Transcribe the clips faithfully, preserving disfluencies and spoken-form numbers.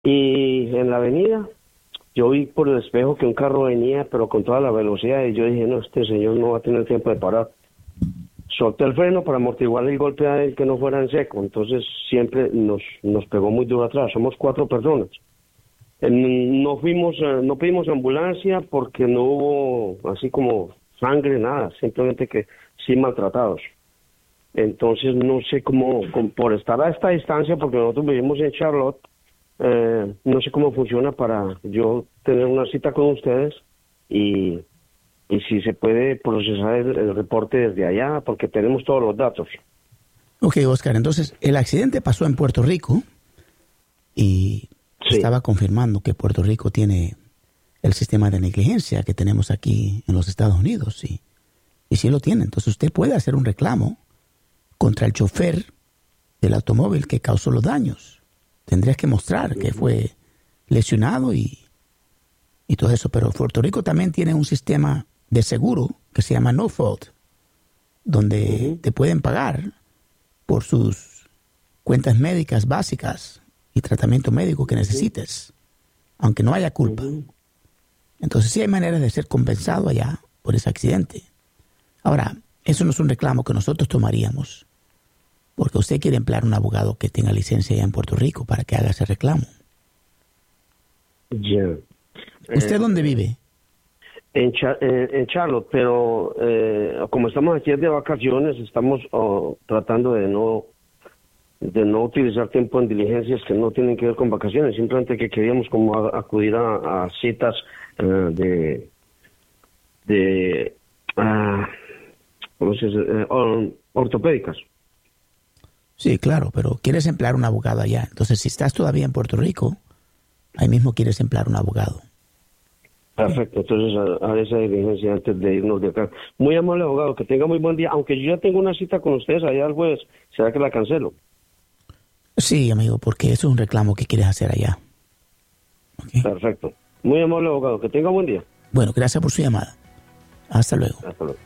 Y en la avenida, yo vi por el espejo que un carro venía, pero con toda la velocidad, y yo dije, no, este señor no va a tener tiempo de parar. Solté el freno para amortiguar el golpe a él, que no fuera en seco. Entonces siempre nos, nos pegó muy duro atrás. Somos cuatro personas. Eh, No fuimos, eh, no pedimos ambulancia porque no hubo así como sangre, nada. Simplemente que sí maltratados. Entonces no sé cómo, cómo- por estar a esta distancia, porque nosotros vivimos en Charlotte, eh, no sé cómo funciona para yo tener una cita con ustedes y y si se puede procesar el, el reporte desde allá, porque tenemos todos los datos. Ok, Oscar, entonces el accidente pasó en Puerto Rico y Sí. estaba confirmando que Puerto Rico tiene el sistema de negligencia que tenemos aquí en los Estados Unidos y, y sí lo tiene. Entonces usted puede hacer un reclamo contra el chofer del automóvil que causó los daños. Tendrías que mostrar que fue lesionado y, y todo eso. Pero Puerto Rico también tiene un sistema de seguro que se llama No Fault, donde Uh-huh. te pueden pagar por sus cuentas médicas básicas y tratamiento médico que necesites, aunque no haya culpa. Uh-huh. Entonces sí hay maneras de ser compensado allá por ese accidente. Ahora, eso no es un reclamo que nosotros tomaríamos, porque usted quiere emplear un abogado que tenga licencia allá en Puerto Rico para que haga ese reclamo. Ya. ¿Usted Eh, dónde vive? En, Cha- eh, en Charlotte, pero eh, como estamos aquí de vacaciones, estamos oh, tratando de no de no utilizar tiempo en diligencias que no tienen que ver con vacaciones, simplemente que queríamos como a- acudir a, a citas eh, de de ah, ¿cómo se dice? Eh, or- ortopédicas. Sí, claro, pero quieres emplear un abogado allá. Entonces, si estás todavía en Puerto Rico, ahí mismo quieres emplear un abogado. Perfecto, entonces a, a esa diligencia antes de irnos de acá. Muy amable abogado, que tenga muy buen día, aunque yo ya tengo una cita con ustedes allá el jueves, ¿será que la cancelo? Sí, amigo, porque eso es un reclamo que quieres hacer allá. ¿Ok? Perfecto. Muy amable abogado, que tenga buen día. Bueno, gracias por su llamada. Hasta luego. Hasta luego.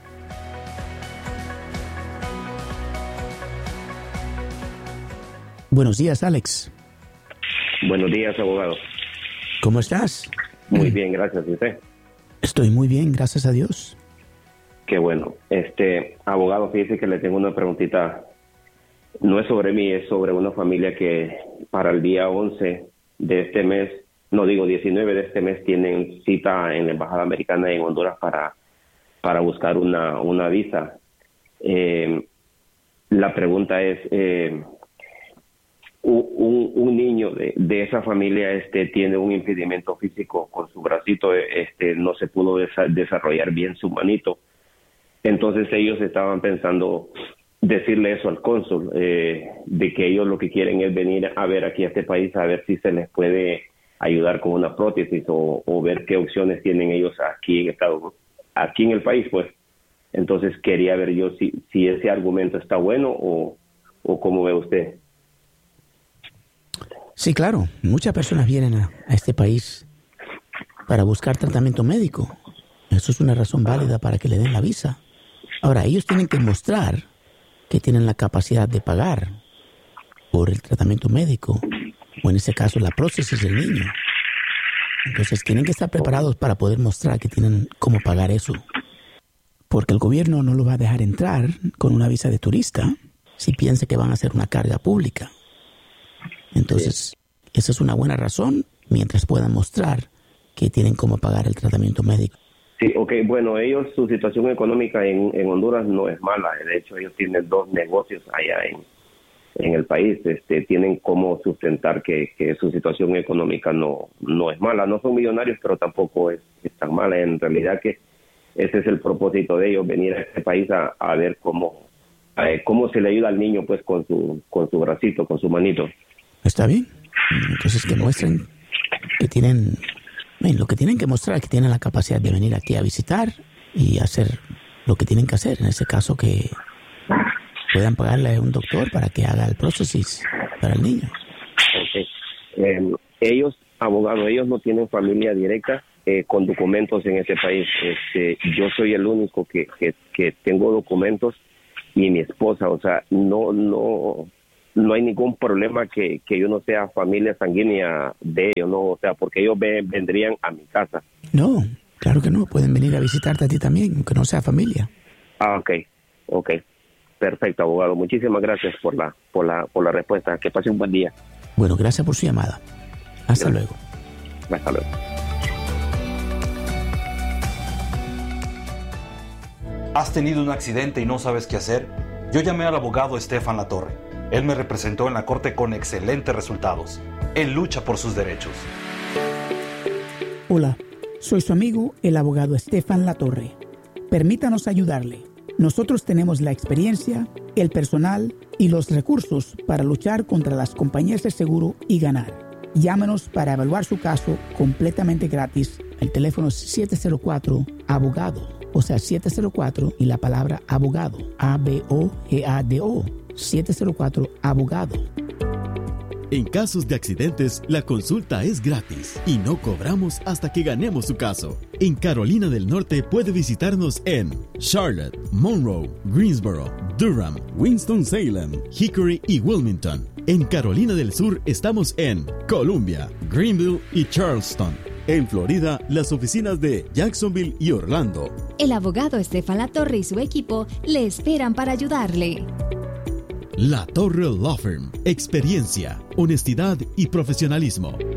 Buenos días, Alex. Buenos días, abogado. ¿Cómo estás? Muy bien, gracias. ¿Y usted? Estoy muy bien, gracias a Dios. Qué bueno. Este, abogado, fíjese que le tengo una preguntita. No es sobre mí, es sobre una familia que para el día once de este mes, no digo diecinueve de este mes, tienen cita en la Embajada Americana en Honduras para, para buscar una, una visa. Eh, la pregunta es, eh, un, un niño de, de esa familia este tiene un impedimento físico con su bracito, este no se pudo desa- desarrollar bien su manito. Entonces ellos estaban pensando decirle eso al cónsul, eh, de que ellos lo que quieren es venir a ver aquí a este país a ver si se les puede ayudar con una prótesis o, o ver qué opciones tienen ellos aquí en Estados, aquí en el país, pues. Entonces quería ver yo si, si ese argumento está bueno o, o cómo ve usted. Sí, claro, muchas personas vienen a, a este país para buscar tratamiento médico. Eso es una razón válida para que le den la visa. Ahora, ellos tienen que mostrar que tienen la capacidad de pagar por el tratamiento médico, o en este caso la prótesis del niño. Entonces tienen que estar preparados para poder mostrar que tienen cómo pagar eso. Porque el gobierno no lo va a dejar entrar con una visa de turista si piensa que van a ser una carga pública. Entonces, sí, esa es una buena razón mientras puedan mostrar que tienen cómo pagar el tratamiento médico. Sí, ok, bueno, ellos, su situación económica en, en Honduras no es mala. De hecho, ellos tienen dos negocios allá en, en el país. Este, tienen cómo sustentar que, que su situación económica no, no es mala. No son millonarios, pero tampoco es, es tan mala. En realidad que ese es el propósito de ellos, venir a este país a, a ver cómo, a, cómo se le ayuda al niño pues con su, con su bracito, con su manito. ¿Está bien? Entonces que muestren que tienen, bien, lo que tienen que mostrar es que tienen la capacidad de venir aquí a visitar y hacer lo que tienen que hacer. En ese caso que puedan pagarle a un doctor para que haga el prótesis para el niño. Okay. Eh, ellos, abogados, ellos no tienen familia directa eh, con documentos en este país. Este, yo soy el único que, que, que tengo documentos y mi esposa, o sea, no, no... no hay ningún problema que, que yo no sea familia sanguínea de ellos, ¿no? O sea, porque ellos ve, vendrían a mi casa. No, claro que no. Pueden venir a visitarte a ti también, aunque no sea familia. Ah, ok, ok. Perfecto, abogado. Muchísimas gracias por la, por la, por la respuesta. Que pase un buen día. Bueno, gracias por su llamada. Hasta Gracias. luego. Hasta luego. ¿Has tenido un accidente y no sabes qué hacer? Yo llamé al abogado Estefan Latorre. Él me representó en la corte con excelentes resultados. Él lucha por sus derechos. Hola, soy su amigo, el abogado Estefan Latorre. Permítanos ayudarle. Nosotros tenemos la experiencia, el personal y los recursos para luchar contra las compañías de seguro y ganar. Llámenos para evaluar su caso completamente gratis. El teléfono es siete cero cuatro abogado, o sea, siete cero cuatro y la palabra abogado, A B O G A D O, siete cero cuatro abogado. En casos de accidentes, la consulta es gratis y no cobramos hasta que ganemos su caso. En Carolina del Norte puede visitarnos en Charlotte, Monroe, Greensboro, Durham, Winston-Salem, Hickory y Wilmington. En Carolina del Sur estamos en Columbia, Greenville y Charleston. En Florida, las oficinas de Jacksonville y Orlando. El abogado Estefan Latorre y su equipo le esperan para ayudarle. La Torre Law Firm. Experiencia, honestidad y profesionalismo.